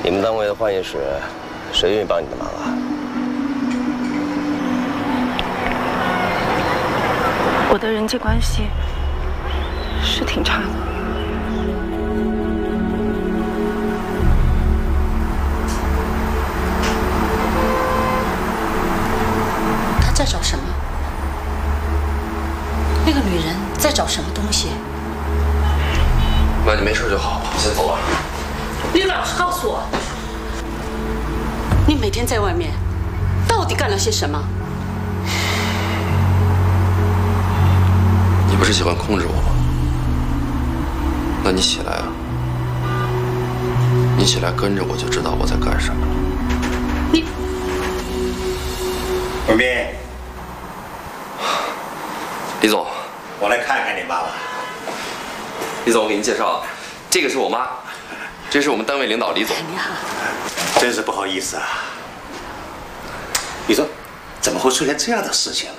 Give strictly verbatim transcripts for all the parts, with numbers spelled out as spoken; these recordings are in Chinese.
你们单位的化验室，谁愿意帮你的忙啊？ 我的人际关系是挺差的。 他在找什么？那个女人在找什么东西？ 妈，你没事就好，先走了。 你老实告诉我，你每天在外面到底干了些什么？ 你不是喜欢控制我吗？那你起来啊！你起来跟着我就知道我在干什么了。 你， 文斌， 李总， 我来看看你爸爸。 李总，我给您介绍啊，这个是我妈，这是我们单位领导李总。 你好。 真是不好意思啊。你说，怎么会出现这样的事情呢？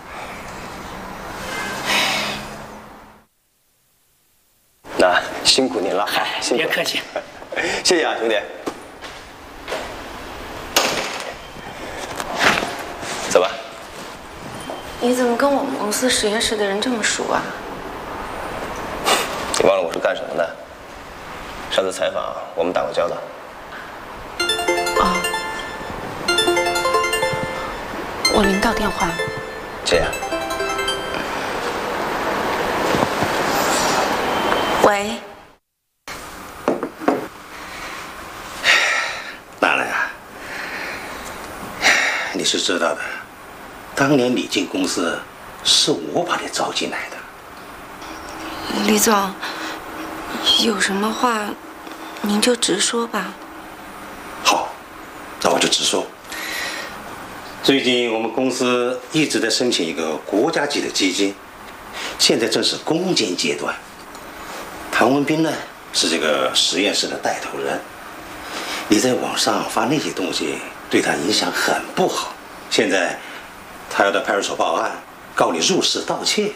那辛苦您了，辛苦。 别客气。 谢谢啊，兄弟。走吧。 你怎么跟我们公司实验室的人这么熟啊？ 你忘了我是干什么的？上次采访我们打过交道。 哦，我领导电话。 这样。 喂。 娜娜呀，你是知道的，当年你进公司是我把你招进来的。 李总，有什么话您就直说吧。 好，那我就直说。最近我们公司一直在申请一个国家级的基金，现在正是攻坚阶段。唐文斌呢是这个实验室的带头人，你在网上发那些东西对他影响很不好。现在他要到派出所报案，告你入室盗窃。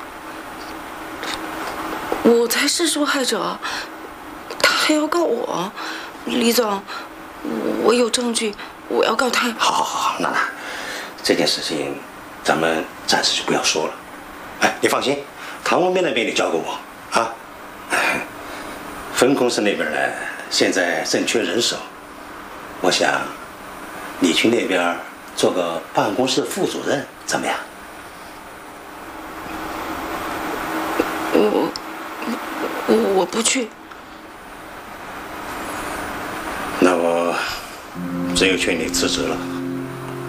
我才是受害者，他还要告我。李总，我有证据，我要告他。 好好好，娜娜，这件事情咱们暂时就不要说了。哎，你放心，唐文斌那边你交给我啊。分公司那边呢，现在正缺人手，我想你去那边做个办公室副主任怎么样？ 我我我不去。 那我只有劝你辞职了。